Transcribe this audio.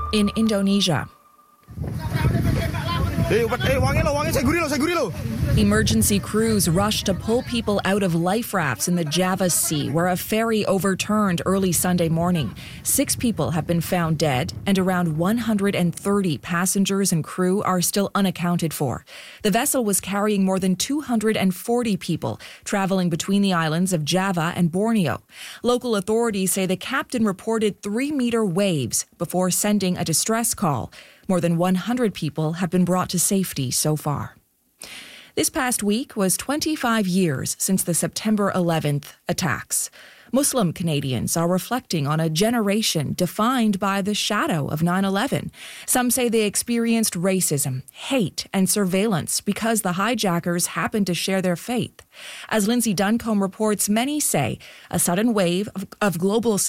In Indonesia, emergency crews rushed to pull people out of life rafts in the Java Sea, where a ferry overturned early Sunday morning. 6 people have been found dead, and around 130 passengers and crew are still unaccounted for. The vessel was carrying more than 240 people, traveling between the islands of Java and Borneo. Local authorities say the captain reported 3-meter waves before sending a distress call. More than 100 people have been brought to safety so far. This past week was 25 years since the September 11th attacks. Muslim Canadians are reflecting on a generation defined by the shadow of 9/11. Some say they experienced racism, hate, and surveillance because the hijackers happened to share their faith. As Lindsay Duncombe reports, many say a sudden wave of global